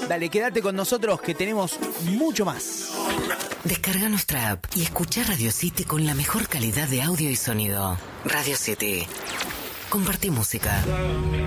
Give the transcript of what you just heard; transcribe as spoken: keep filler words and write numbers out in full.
Dale, quédate con nosotros que tenemos mucho más. Descarga nuestra app y escucha Radio City con la mejor calidad de audio y sonido. Radio City. Compartí música.